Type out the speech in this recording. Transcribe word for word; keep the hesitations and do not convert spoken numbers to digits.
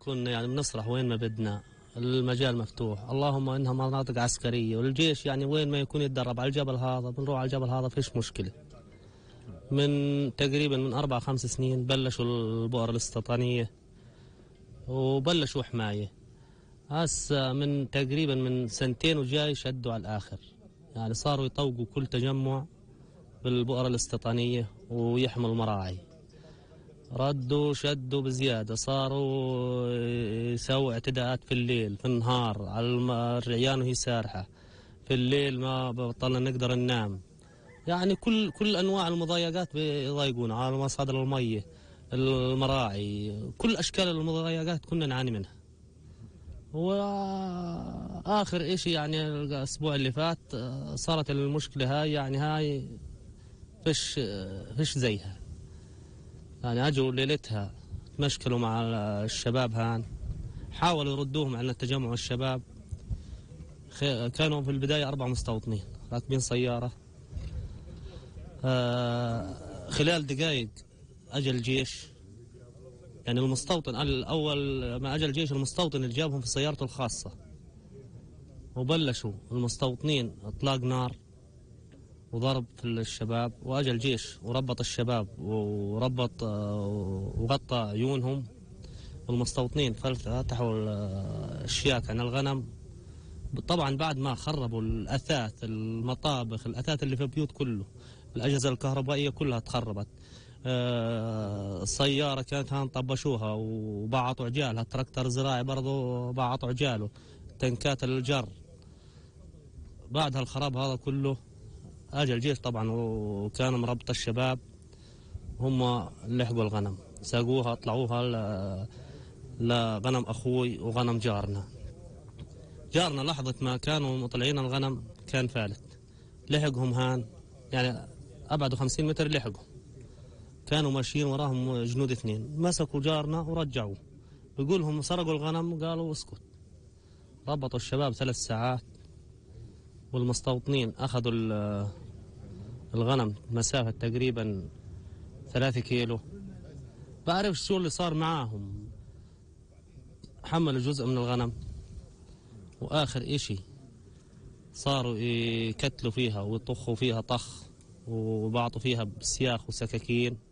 كنا يعني بنصرح وين ما بدنا، المجال مفتوح، اللهم انها مناطق عسكريه، والجيش يعني وين ما يكون يتدرب على الجبل هذا بنروح على الجبل هذا فيش مشكله. من تقريبا من اربع خمس سنين بلشوا البؤر الاستيطانيه وبلشوا حمايه. هسه من تقريبا من سنتين وجاي شدوا على الاخر، يعني صاروا يطوقوا كل تجمع بالبؤر الاستيطانيه ويحموا المراعي. ردوا شدوا بزيادة، صاروا يسووا اعتداءات في الليل في النهار على الرعيان وهي سارحة، في الليل ما بطلنا نقدر ننام. يعني كل كل أنواع المضايقات بيضايقونا على مصادر المية، المراعي، كل أشكال المضايقات كنا نعاني منها. وآخر إشي يعني الأسبوع اللي فات صارت المشكلة هاي، يعني هاي فيش فيش زيها. يعني اجوا ليلتها تمشكلوا مع الشباب هان، حاولوا يردوهم عن التجمع. الشباب كانوا في البداية أربع مستوطنين راكبين سيارة، آه خلال دقائق أجى الجيش. يعني المستوطن الأول ما أجى الجيش، المستوطن اللي جابهم في سيارته الخاصة، وبلشوا المستوطنين إطلاق نار وضرب في الشباب، واجى الجيش وربط الشباب وربط وغطى عيونهم. والمستوطنين فتحوا الشياك عن الغنم، طبعا بعد ما خربوا الاثاث، المطابخ، الاثاث اللي في البيوت كله، الاجهزه الكهربائيه كلها تخربت. السياره كانت هان طبشوها وبعطوا عجالها، التراكتر الزراعي برضه بعطوا عجاله، تنكات الجر. بعد هالخراب هذا كله اجى الجيش طبعا، وكان مربط الشباب، هم لحقوا الغنم ساقوها طلعوها لغنم اخوي وغنم جارنا. جارنا لحظة ما كانوا مطلعين الغنم كان فالت، لحقهم هان يعني ابعدوا خمسين متر لحقوا، كانوا ماشيين وراهم جنود اثنين، مسكوا جارنا ورجعوه، بيقولهم سرقوا الغنم، قالوا اسكت. ربطوا الشباب ثلاث ساعات، والمستوطنين اخذوا الغنم مسافة تقريبا ثلاثة كيلو. بعرف شو اللي صار معاهم، حملوا جزء من الغنم، وآخر إشي صاروا يكتلوا فيها ويطخوا فيها طخ، وبعطوا فيها بسياخ وسكاكين.